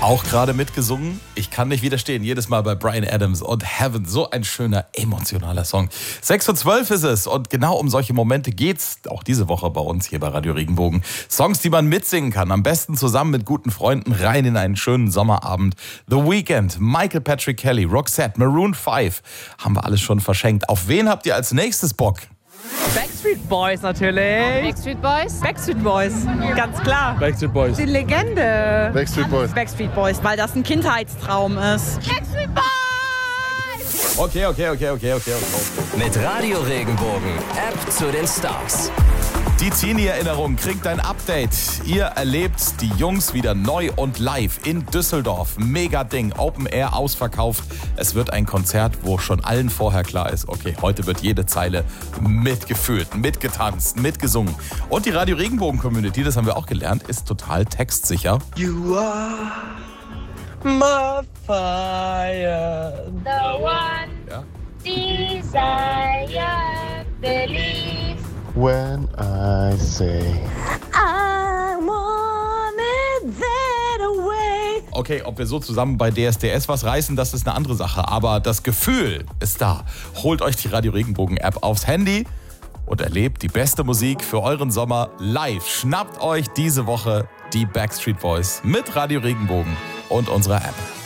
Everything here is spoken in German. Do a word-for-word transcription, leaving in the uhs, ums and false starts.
Auch gerade mitgesungen. Ich kann nicht widerstehen. Jedes Mal bei Bryan Adams und Heaven. So ein schöner, emotionaler Song. sechs Uhr zwölf ist es und genau um solche Momente geht's auch diese Woche bei uns hier bei Radio Regenbogen. Songs, die man mitsingen kann. Am besten zusammen mit guten Freunden rein in einen schönen Sommerabend. The Weeknd, Michael Patrick Kelly, Roxette, Maroon fünf. Haben wir alles schon verschenkt. Auf wen habt ihr als nächstes Bock? Backstreet Boys natürlich. Backstreet Boys? Backstreet Boys, ganz klar. Backstreet Boys. Die Legende. Backstreet Boys. Backstreet Boys, weil das ein Kindheitstraum ist. Backstreet Boys! Okay, okay, okay, okay, okay, okay. Mit Radio Regenbogen, App zu den Stars. Die Teenie-Erinnerung kriegt ein Update. Ihr erlebt die Jungs wieder neu und live in Düsseldorf. Mega Ding, Open Air ausverkauft. Es wird ein Konzert, wo schon allen vorher klar ist, okay, heute wird jede Zeile mitgefühlt, mitgetanzt, mitgesungen. Und die Radio Regenbogen-Community, das haben wir auch gelernt, ist total textsicher. You are my fire. The one Ja. desire, believe. When I say. I want it that way. Okay, ob wir so zusammen bei D S D S was reißen, das ist eine andere Sache. Aber das Gefühl ist da. Holt euch die Radio Regenbogen-App aufs Handy und erlebt die beste Musik für euren Sommer live. Schnappt euch diese Woche die Backstreet Boys mit Radio Regenbogen und unserer App.